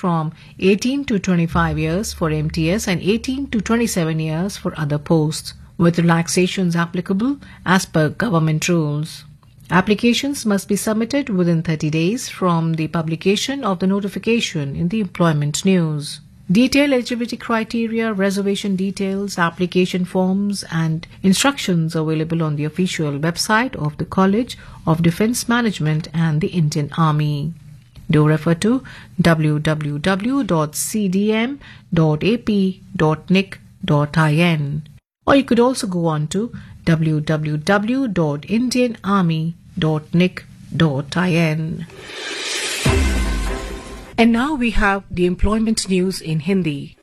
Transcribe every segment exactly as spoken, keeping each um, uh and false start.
from eighteen to twenty-five years for M T S and eighteen to twenty-seven years for other posts, with relaxations applicable as per government rules. Applications must be submitted within thirty days from the publication of the notification in the employment news. Detailed eligibility criteria, reservation details, application forms and instructions available on the official website of the College of Defence Management and the Indian Army. Do refer to w w w dot c d m dot a p dot n i c dot in, or you could also go on to w w w dot indian army dot n i c dot in. And now we have the employment news in Hindi.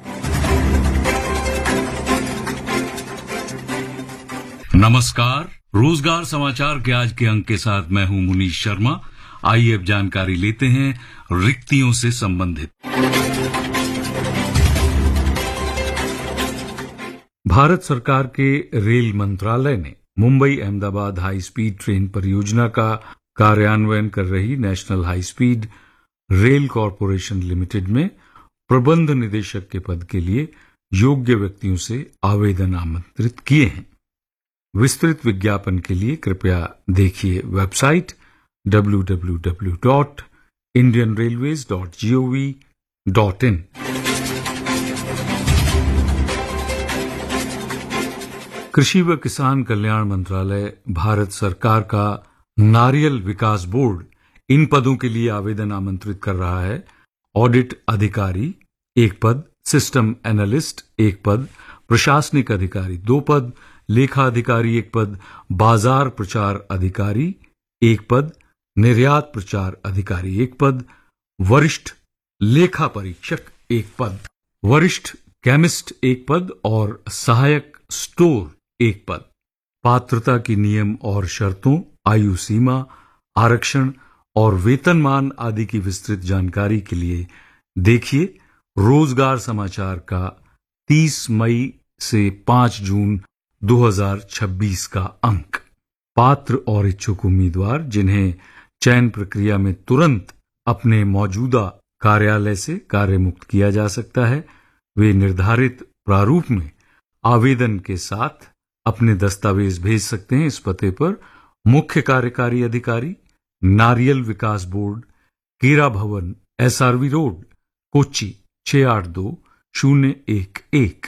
नमस्कार, रोजगार समाचार के आज के अंक के साथ मैं हूं मुनीश शर्मा। आइए अब जानकारी लेते हैं रिक्तियों से संबंधित। भारत सरकार के रेल मंत्रालय ने Mumbai Ahmedabad high speed train परियोजना का कार्यान्वयन कर रही national high speed rail corporation limited में प्रबंध निदेशक के पद के लिए योग्य व्यक्तियों से आवेदन आमंत्रित किए हैं। विस्तृत विज्ञापन के लिए कृपया देखिए website w w w dot indian railways dot gov dot in। कृषि व किसान कल्याण मंत्रालय भारत सरकार का नारियल विकास बोर्ड इन पदों के लिए आवेदन आमंत्रित कर रहा है। ऑडिट अधिकारी एक पद, सिस्टम एनालिस्ट एक पद, प्रशासनिक अधिकारी दो पद, लेखा अधिकारी एक पद, बाजार प्रचार अधिकारी एक पद, निर्यात प्रचार अधिकारी एक पद, वरिष्ठ लेखा परीक्षक एक पद, वरिष्ठ केमिस्ट एक पद और सहायक स्टोर एक पद। पात्रता की नियम और शर्तों, आयु सीमा, आरक्षण और वेतनमान आदि की विस्तृत जानकारी के लिए देखिए रोजगार समाचार का तीस मई से पांच जून दो हज़ार छब्बीस का अंक। पात्र और इच्छुक उम्मीदवार जिन्हें चयन प्रक्रिया में तुरंत अपने मौजूदा कार्यालय से कार्यमुक्त किया जा सकता है, वे निर्धारित प्रारूप में आवेदन के साथ अपने दस्तावेज भेज सकते हैं। इस पते पर मुख्य कार्यकारी अधिकारी, नारियल विकास बोर्ड, कीरा भवन, एसआरवी रोड, कोच्चि छह आठ दो शून्य एक एक।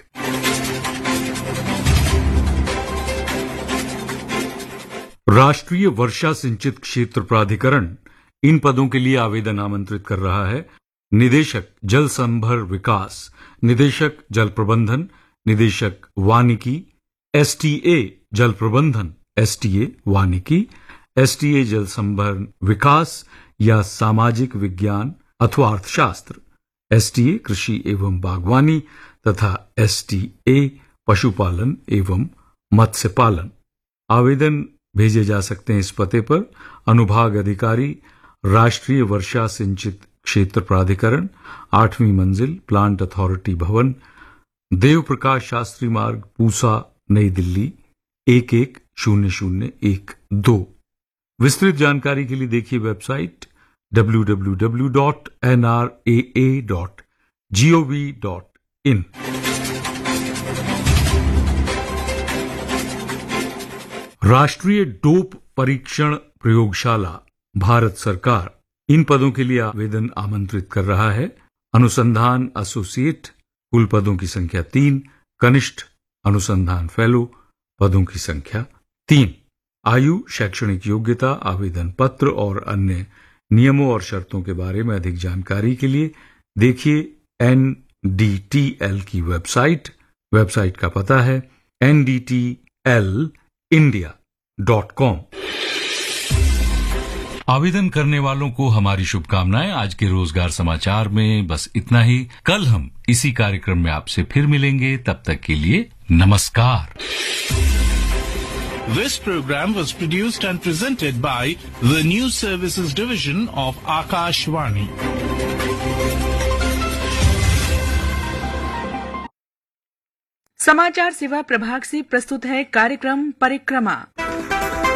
राष्ट्रीय वर्षा सिंचित क्षेत्र प्राधिकरण इन पदों के लिए आवेदन आमंत्रित कर रहा है। निदेशक जल संभर विकास, निदेशक जल प्रबंधन, निदेशक वानिकी, एसटीए जल प्रबंधन, एसटीए वानिकी, एसटीए जल संभरण विकास या सामाजिक विज्ञान अथवा अर्थशास्त्र, एसटीए कृषि एवं बागवानी तथा एसटीए पशुपालन एवं मत्स्य पालन। आवेदन भेजे जा सकते हैं इस पते पर। अनुभाग अधिकारी, राष्ट्रीय वर्षा सिंचित क्षेत्र प्राधिकरण, आठवीं मंजिल, प्लांट अथॉरिटी भवन, देव प्रकाश शास्त्री मार्ग, पूसा, नई दिल्ली एक एक शून्य शून्य एक दो। विस्तृत जानकारी के लिए देखिए website w w w dot n r a a dot gov dot in। राष्ट्रीय डोप परीक्षण प्रयोगशाला भारत सरकार इन पदों के लिए आवेदन आमंत्रित कर रहा है। अनुसंधान एसोसिएट कुल पदों की संख्या तीन, कनिष्ठ अनुसंधान फेलो पदों की संख्या तीन। आयु, शैक्षणिक योग्यता, आवेदन पत्र और अन्य नियमों और शर्तों के बारे में अधिक जानकारी के लिए देखिए एन डी टी एल की वेबसाइट। वेबसाइट का पता है N D T L India dot com. आवेदन करने वालों को हमारी शुभकामनाएं। आज के रोजगार समाचार में बस इतना ही। कल हम इसी कार्यक्रम में आपसे फिर मिलेंगे। तब तक के लिए नमस्कार। This program was produced and presented by the News Services Division of Akashvani. समाचार सेवा प्रभाग से प्रस्तुत है कार्यक्रम परिक्रमा।